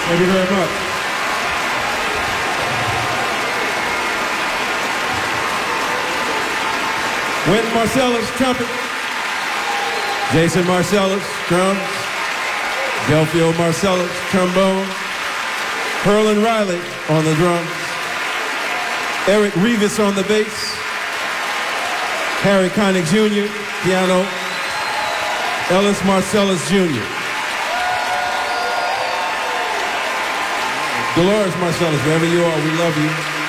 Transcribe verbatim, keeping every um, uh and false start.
Thank you very much. Wynton Marsalis, trumpet. Jason Marsalis, drums. Delphio Marsalis, trombone. Herlin Riley on the drums. Eric Rivas on the bass. Harry Connick Junior, piano. Ellis Marsalis Junior Dolores Marsalis, wherever you are, we love you.